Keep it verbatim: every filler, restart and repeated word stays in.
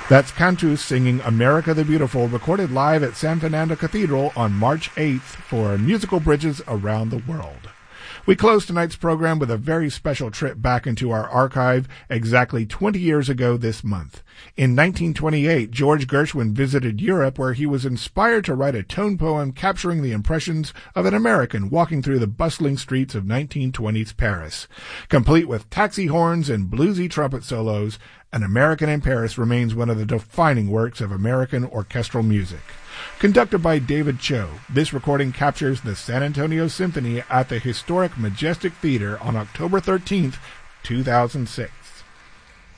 That's Cantus singing America the Beautiful, recorded live at San Fernando Cathedral on March eighth for Musical Bridges Around the World. We close tonight's program with a very special trip back into our archive exactly twenty years ago this month. In nineteen twenty-eight, George Gershwin visited Europe, where he was inspired to write a tone poem capturing the impressions of an American walking through the bustling streets of nineteen twenties Paris. Complete with taxi horns and bluesy trumpet solos, An American in Paris remains one of the defining works of American orchestral music. Conducted by David Cho, this recording captures the San Antonio Symphony at the historic Majestic Theater on October thirteenth, two thousand six.